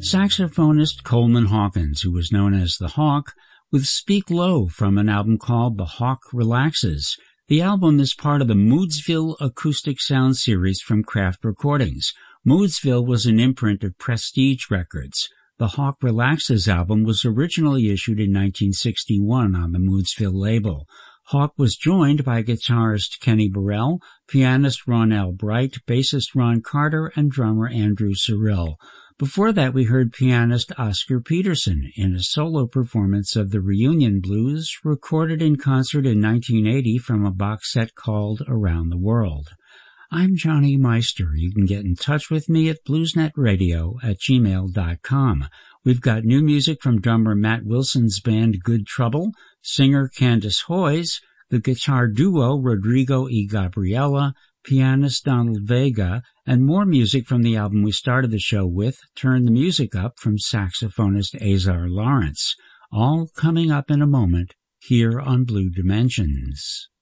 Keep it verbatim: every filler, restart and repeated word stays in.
Saxophonist Coleman Hawkins, who was known as the Hawk, with Speak Low from an album called The Hawk Relaxes. The album is part of the Moodsville Acoustic Sound series from Craft Recordings. Moodsville was an imprint of Prestige Records. The Hawk Relaxes album was originally issued in nineteen sixty-one on the Moodsville label. Hawk was joined by guitarist Kenny Burrell, pianist Ronell Bright, bassist Ron Carter, and drummer Andrew Cyrille. Before that, we heard pianist Oscar Peterson in a solo performance of the Reunion Blues, recorded in concert in nineteen eighty from a box set called Around the World. I'm Johnny Meister. You can get in touch with me at bluesnetradio at gmail dot com. We've got new music from drummer Matt Wilson's band Good Trouble, singer Candace Hoyes, the guitar duo Rodrigo y Gabriela, pianist Donald Vega, and more music from the album we started the show with, Turn the Music Up, from saxophonist Azar Lawrence. All coming up in a moment here on Blue Dimensions.